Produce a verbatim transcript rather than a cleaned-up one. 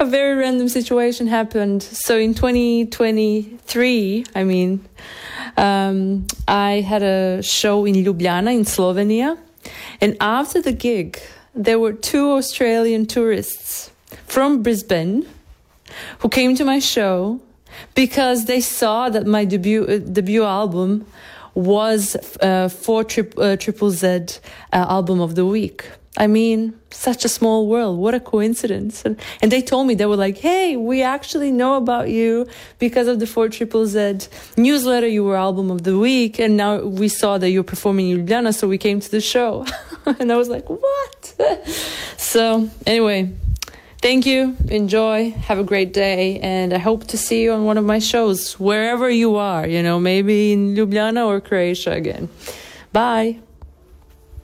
a very random situation happened. So in twenty twenty-three, I mean, um, I had a show in Ljubljana in Slovenia. And after the gig, there were two Australian tourists from Brisbane who came to my show because they saw that my debut uh, debut album was uh, for tri- uh, Triple Z uh, album of the week. I mean, such a small world. What a coincidence. And, and they told me, they were like, hey, we actually know about you because of the four Triple Z newsletter. You were album of the week. And now we saw that you're performing in Ljubljana, so we came to the show. And I was like, what? So anyway, thank you. Enjoy. Have a great day. And I hope to see you on one of my shows, wherever you are, you know, maybe in Ljubljana or Croatia again. Bye.